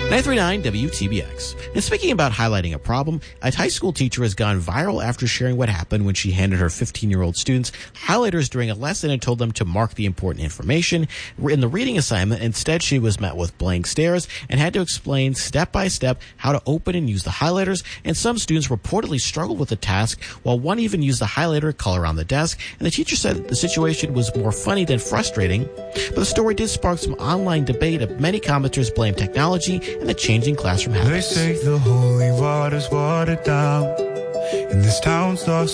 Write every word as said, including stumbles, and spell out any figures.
nine three nine W T B X. And speaking about highlighting a problem, a high school teacher has gone viral after sharing what happened when she handed her fifteen-year-old students highlighters during a lesson and told them to mark the important information. In the reading assignment, instead, she was met with blank stares and had to explain step by step how to open and use the highlighters, and some students reportedly struggled with the task, while one even used the highlighter to color on the desk, and the teacher said that the situation was more funny than frustrating. But the story did spark some online debate. Many commenters blame technology and the changing classroom habits. They say the holy water's watered down, and this town's lost